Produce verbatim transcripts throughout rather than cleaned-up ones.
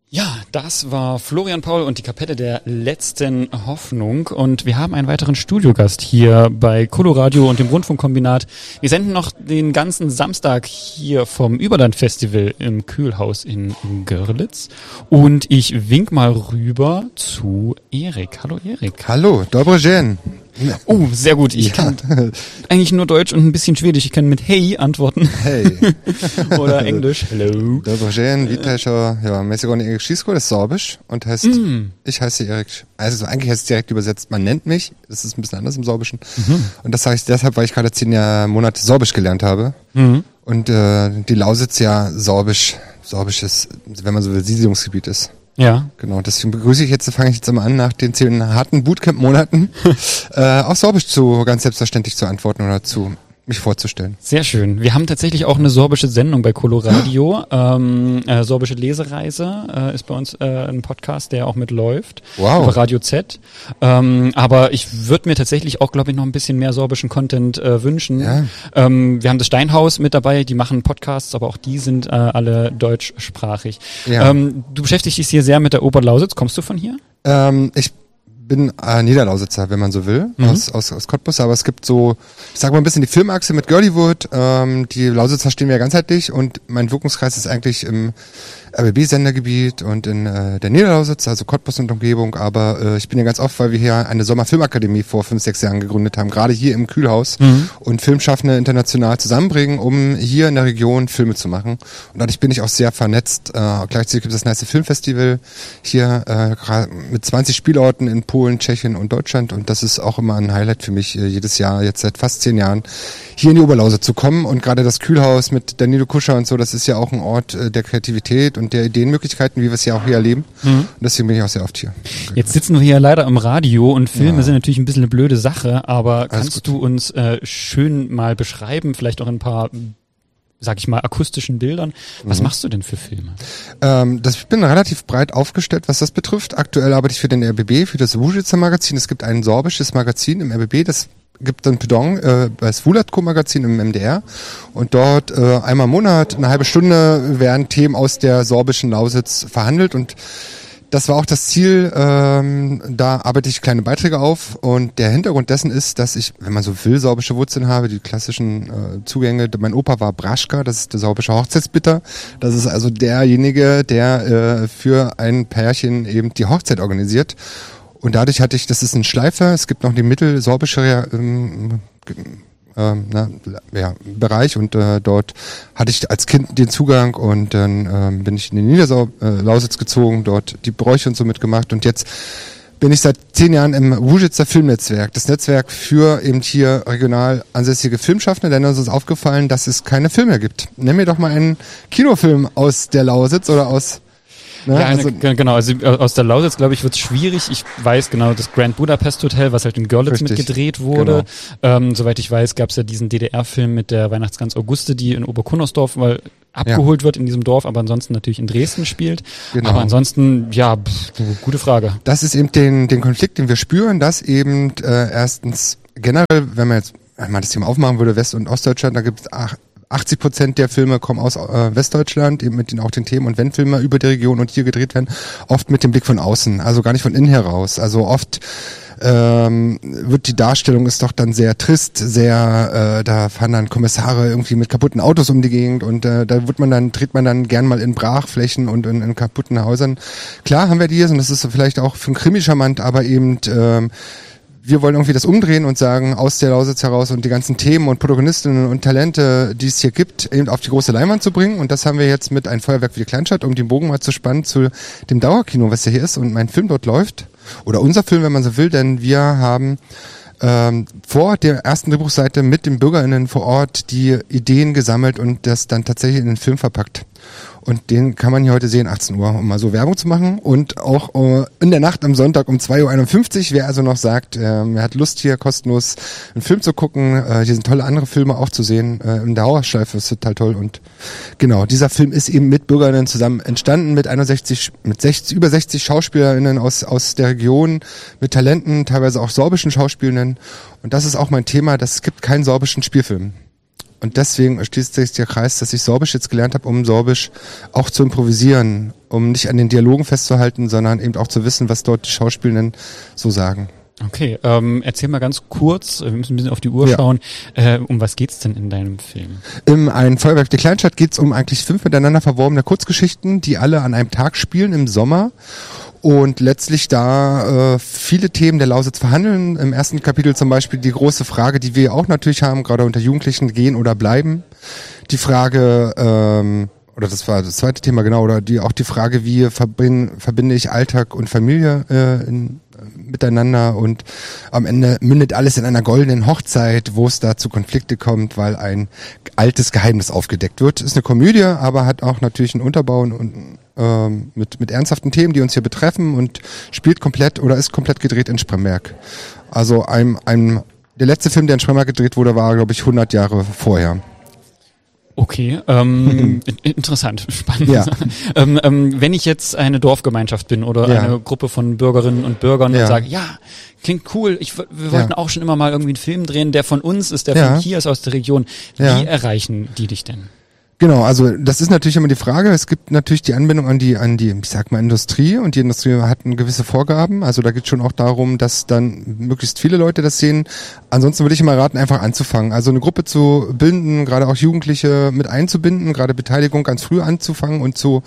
Ja, das war Florian Paul und die Kapelle der letzten Hoffnung und wir haben einen weiteren Studiogast hier bei Coloradio und dem Rundfunkkombinat. Wir senden noch den ganzen Samstag hier vom Überland-Festival im Kühlhaus in Görlitz und ich wink mal rüber zu Erik. Hallo Erik. Hallo, Dobry dzień. Oh, sehr gut. Ich ja. kann eigentlich nur Deutsch und ein bisschen Schwedisch. Ich kann mit Hey antworten. Hey. Oder Englisch. Hello. Dobry dzień, witaj schon. Ja, mir ist sogar Erik Schisko, das ist Sorbisch und heißt, mm. ich heiße Erik. Also eigentlich heißt es direkt übersetzt, man nennt mich. Das ist ein bisschen anders im Sorbischen. Mhm. Und das sage ich deshalb, weil ich gerade zehn Jahr, Monate Sorbisch gelernt habe. Mhm. Und äh, die Lausitz ja Sorbisch, Sorbisch ist, wenn man so will, Siedlungsgebiet ist. Ja. Genau, deswegen begrüße ich jetzt, fange ich jetzt immer an, nach den zehn harten Bootcamp-Monaten äh, auf Sorbisch zu ganz selbstverständlich zu antworten oder zu mich vorzustellen. Sehr schön. Wir haben tatsächlich auch eine sorbische Sendung bei Coloradio. ähm, äh, Sorbische Lesereise äh, ist bei uns äh, ein Podcast, der auch mitläuft. Wow. Über Radio Z. Ähm, aber ich würde mir tatsächlich auch, glaube ich, noch ein bisschen mehr sorbischen Content äh, wünschen. Ja. Ähm, wir haben das Steinhaus mit dabei, die machen Podcasts, aber auch die sind äh, alle deutschsprachig. Ja. Ähm, du beschäftigst dich hier sehr mit der Oberlausitz. Kommst du von hier? Ähm, ich bin äh, Niederlausitzer, wenn man so will, mhm. aus, aus, aus Cottbus, aber es gibt so, ich sag mal ein bisschen die Filmachse mit Görliwood, ähm, die Lausitzer stehen ja ganzheitlich und mein Wirkungskreis ist eigentlich im R B B-Sendergebiet und in äh, der Niederlausitz, also Cottbus und Umgebung, aber äh, ich bin ja ganz oft, weil wir hier eine Sommerfilmakademie vor fünf, sechs Jahren gegründet haben, gerade hier im Kühlhaus mhm. und Filmschaffende international zusammenbringen, um hier in der Region Filme zu machen und dadurch bin ich auch sehr vernetzt. Äh, gleichzeitig gibt es das Nice Filmfestival hier äh, mit zwanzig Spielorten in Polen, Tschechien und Deutschland und das ist auch immer ein Highlight für mich, äh, jedes Jahr, jetzt seit fast zehn Jahren, hier in die Oberlausitz zu kommen und gerade das Kühlhaus mit Danilo Kuscher und so, das ist ja auch ein Ort äh, der Kreativität und der Ideenmöglichkeiten, wie wir es ja auch hier erleben. Mhm. Und deswegen bin ich auch sehr oft hier. Jetzt sitzen wir hier leider im Radio und Filme ja. sind natürlich ein bisschen eine blöde Sache, aber kannst du uns äh, schön mal beschreiben, vielleicht auch ein paar, sag ich mal, akustischen Bildern. Was mhm. machst du denn für Filme? Ähm, das, ich bin relativ breit aufgestellt, was das betrifft. Aktuell arbeite ich für den R B B, für das Wujitzer Magazin. Es gibt ein sorbisches Magazin im R B B, das gibt dann Pardon, äh, das Vulatko-Magazin im M D R und dort äh, einmal im Monat, eine halbe Stunde werden Themen aus der sorbischen Lausitz verhandelt und das war auch das Ziel, ähm, da arbeite ich kleine Beiträge auf und der Hintergrund dessen ist, dass ich, wenn man so will, sorbische Wurzeln habe, die klassischen äh, Zugänge, mein Opa war Braschka, das ist der sorbische Hochzeitsbitter, das ist also derjenige, der äh, für ein Pärchen eben die Hochzeit organisiert. Und dadurch hatte ich, das ist ein Schleifer, es gibt noch den mittelsorbische ähm, ähm, na, ja, Bereich und äh, dort hatte ich als Kind den Zugang und dann ähm, bin ich in die Niederlausitz äh, gezogen, dort die Bräuche und so mitgemacht und jetzt bin ich seit zehn Jahren im Wujitzer Filmnetzwerk, das Netzwerk für eben hier regional ansässige Filmschaffende, denn uns ist aufgefallen, dass es keine Filme gibt. Nenn mir doch mal einen Kinofilm aus der Lausitz oder aus... Ne? Ja, also, eine, genau, also aus der Lausitz, glaube ich, wird es schwierig. Ich weiß genau, das Grand Budapest Hotel, was halt in Görlitz richtig, mitgedreht wurde. Genau. Ähm, soweit ich weiß, gab es ja diesen D D R-Film mit der Weihnachtsgans Auguste, die in Oberkunnersdorf weil abgeholt ja. wird in diesem Dorf, aber ansonsten natürlich in Dresden spielt. Genau. Aber ansonsten, ja, pff, gute Frage. Das ist eben den, den Konflikt, den wir spüren, dass eben äh, erstens generell, wenn man jetzt wenn man das Thema aufmachen würde, West- und Ostdeutschland, da gibt es achtzig Prozent der Filme kommen aus äh, Westdeutschland, eben mit den, auch den Themen und wenn Filme über die Region und hier gedreht werden, oft mit dem Blick von außen, also gar nicht von innen heraus. Also oft ähm, wird die Darstellung ist doch dann sehr trist, sehr, äh, da fahren dann Kommissare irgendwie mit kaputten Autos um die Gegend und äh, da wird man dann, dreht man dann gern mal in Brachflächen und in, in kaputten Häusern. Klar haben wir die hier, und das ist so vielleicht auch für einen Krimi charmant, aber eben ähm, wir wollen irgendwie das umdrehen und sagen, aus der Lausitz heraus und die ganzen Themen und Protagonistinnen und Talente, die es hier gibt, eben auf die große Leinwand zu bringen. Und das haben wir jetzt mit einem Feuerwerk wie die Kleinstadt, um den Bogen mal zu spannen zu dem Dauerkino, was ja hier ist und mein Film dort läuft. Oder unser Film, wenn man so will, denn wir haben ähm, vor der ersten Drehbuchseite mit den BürgerInnen vor Ort die Ideen gesammelt und das dann tatsächlich in den Film verpackt. Und den kann man hier heute sehen, achtzehn Uhr, um mal so Werbung zu machen. Und auch uh, in der Nacht am Sonntag um zwei Uhr einundfünfzig, wer also noch sagt, äh, er hat Lust hier kostenlos einen Film zu gucken, äh, hier sind tolle andere Filme auch zu sehen, äh, in der Dauerschleife ist total toll. Und genau, dieser Film ist eben mit BürgerInnen zusammen entstanden, mit einundsechzig, mit sechzig, über sechzig SchauspielerInnen aus, aus der Region, mit Talenten, teilweise auch sorbischen Schauspielenden. Und das ist auch mein Thema, dass es gibt keinen sorbischen Spielfilm. Und deswegen schließt sich der Kreis, dass ich Sorbisch jetzt gelernt habe, um Sorbisch auch zu improvisieren, um nicht an den Dialogen festzuhalten, sondern eben auch zu wissen, was dort die Schauspielenden so sagen. Okay, ähm, erzähl mal ganz kurz, wir müssen ein bisschen auf die Uhr ja. schauen, äh, um was geht's denn in deinem Film? Im Ein Feuerwerk der Kleinstadt geht's um eigentlich fünf miteinander verworbene Kurzgeschichten, die alle an einem Tag spielen im Sommer und letztlich da äh, viele Themen der Lausitz verhandeln. Im ersten Kapitel zum Beispiel die große Frage, die wir auch natürlich haben, gerade unter Jugendlichen, gehen oder bleiben. Die Frage, ähm, oder das war das zweite Thema, genau, oder die auch die Frage, wie verbinde, verbinde ich Alltag und Familie äh, in, äh, miteinander und am Ende mündet alles in einer goldenen Hochzeit, wo es da zu Konflikte kommt, weil ein altes Geheimnis aufgedeckt wird. Ist eine Komödie, aber hat auch natürlich einen Unterbau und ähm, mit, mit ernsthaften Themen, die uns hier betreffen und spielt komplett oder ist komplett gedreht in Spremberg. Also ein, ein, der letzte Film, der in Spremberg gedreht wurde, war, glaube ich, hundert Jahre vorher. Okay, ähm, interessant, spannend. Ja. Ähm, ähm, wenn ich jetzt eine Dorfgemeinschaft bin oder ja. eine Gruppe von Bürgerinnen und Bürgern ja. und sage, ja, klingt cool, ich, wir wollten ja. auch schon immer mal irgendwie einen Film drehen, der von uns ist, der ja. von hier ist, aus der Region. Wie ja. erreichen die dich denn? Genau, also das ist natürlich immer die Frage. Es gibt natürlich die Anbindung an die, an die, ich sag mal, Industrie, und die Industrie hat gewisse Vorgaben. Also da geht es schon auch darum, dass dann möglichst viele Leute das sehen. Ansonsten würde ich immer raten, einfach anzufangen. Also eine Gruppe zu bilden, gerade auch Jugendliche mit einzubinden, gerade Beteiligung ganz früh anzufangen und zu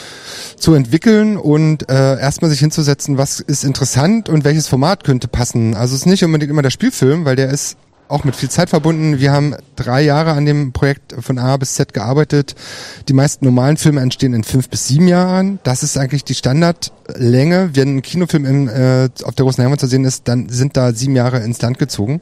zu entwickeln und äh, erstmal sich hinzusetzen, was ist interessant und welches Format könnte passen. Also es ist nicht unbedingt immer der Spielfilm, weil der ist auch mit viel Zeit verbunden. Wir haben drei Jahre an dem Projekt von A bis Z gearbeitet. Die meisten normalen Filme entstehen in fünf bis sieben Jahren. Das ist eigentlich die Standardlänge. Wenn ein Kinofilm in, äh, auf der großen Leinwand zu sehen ist, dann sind da sieben Jahre ins Land gezogen.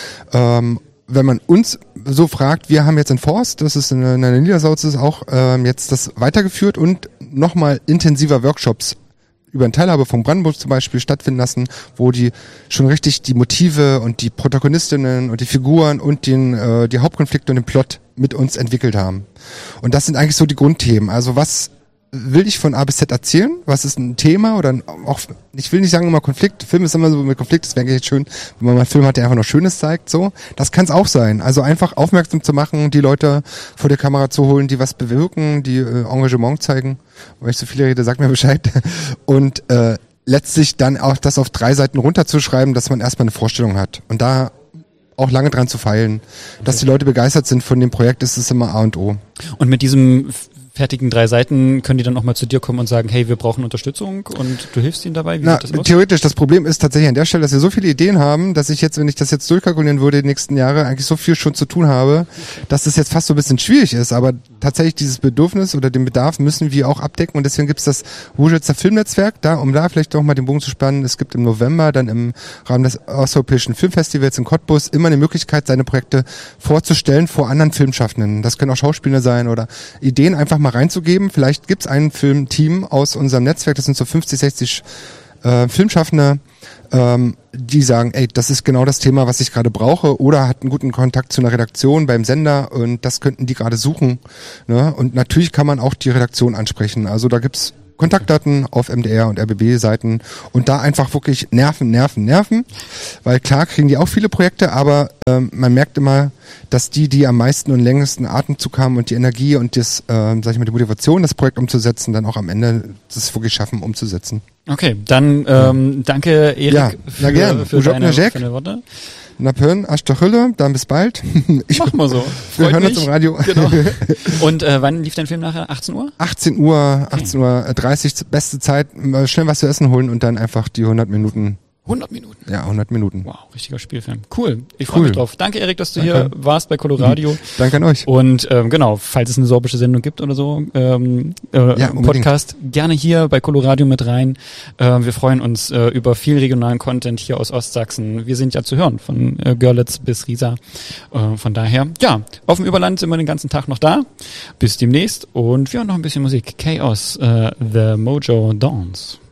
Ähm, wenn man uns so fragt, wir haben jetzt in Forst, das ist in, in der Niederlausitz auch ähm, jetzt das weitergeführt und nochmal intensiver Workshops über einen Teilhabe von Brandenburg zum Beispiel stattfinden lassen, wo die schon richtig die Motive und die Protagonistinnen und die Figuren und den äh, die Hauptkonflikte und den Plot mit uns entwickelt haben. Und das sind eigentlich so die Grundthemen. Also was will ich von A bis Z erzählen? Was ist ein Thema? Oder auch, ich will nicht sagen immer Konflikt. Film ist immer so mit Konflikt, das wäre echt schön, wenn man mal einen Film hat, der einfach noch Schönes zeigt, so. Das kann es auch sein. Also einfach aufmerksam zu machen, die Leute vor der Kamera zu holen, die was bewirken, die äh, Engagement zeigen. Wenn ich so viele rede, sag mir Bescheid. Und äh, letztlich dann auch das auf drei Seiten runterzuschreiben, dass man erstmal eine Vorstellung hat. Und da auch lange dran zu feilen. Dass die Leute begeistert sind von dem Projekt, ist es immer A und O. Und mit diesem fertigen drei Seiten können die dann auch mal zu dir kommen und sagen, hey, wir brauchen Unterstützung und du hilfst ihnen dabei? Wie Na, sieht das aus? Theoretisch, das Problem ist tatsächlich an der Stelle, dass wir so viele Ideen haben, dass ich jetzt, wenn ich das jetzt durchkalkulieren würde, die nächsten Jahre eigentlich so viel schon zu tun habe, dass das jetzt fast so ein bisschen schwierig ist. Aber tatsächlich dieses Bedürfnis oder den Bedarf müssen wir auch abdecken, und deswegen gibt es das Wurschitzer Filmnetzwerk, da, um da vielleicht auch mal den Bogen zu spannen. Es gibt im November dann im Rahmen des Osteuropäischen Filmfestivals in Cottbus immer eine Möglichkeit, seine Projekte vorzustellen vor anderen Filmschaffenden. Das können auch Schauspieler sein oder Ideen einfach mal reinzugeben. Vielleicht gibt's ein Filmteam aus unserem Netzwerk, das sind so fünfzig, sechzig äh, Filmschaffende, ähm, die sagen, ey, das ist genau das Thema, was ich gerade brauche, oder hat einen guten Kontakt zu einer Redaktion beim Sender, und das könnten die gerade suchen. Ne? Und natürlich kann man auch die Redaktion ansprechen. Also da gibt's Kontaktdaten auf M D R und R B B-Seiten, und da einfach wirklich nerven, nerven, nerven, weil klar kriegen die auch viele Projekte, aber ähm, man merkt immer, dass die, die am meisten und längsten Atemzug haben und die Energie und das, ähm, sag ich mal, die Motivation, das Projekt umzusetzen, dann auch am Ende das wirklich schaffen, umzusetzen. Okay, dann ähm, danke Erik ja, für, ja, für, deine, für deine Worte. Na Pön, Aschtochülle, dann bis bald. Ich mach mal so. Wir hören mich. uns im Radio. Genau. Und äh, wann lief dein Film nachher? achtzehn Uhr? achtzehn Uhr, achtzehn Uhr dreißig, beste Zeit. Schnell was zu essen holen und dann einfach die hundert Minuten. hundert Minuten? Ja, hundert Minuten. Wow, richtiger Spielfilm. Cool. Ich freue cool. mich drauf. Danke, Erik, dass du Danke. hier warst bei Coloradio. Mhm. Danke an euch. Und ähm, genau, falls es eine sorbische Sendung gibt oder so, ähm, äh, ja, Podcast, gerne hier bei Coloradio mit rein. Äh, wir freuen uns äh, über viel regionalen Content hier aus Ostsachsen. Wir sind ja zu hören, von äh, Görlitz bis Riesa. Äh, von daher, ja, auf dem Überland sind wir den ganzen Tag noch da. Bis demnächst. Und wir haben noch ein bisschen Musik. Chaos, äh, The Mojo Dawns.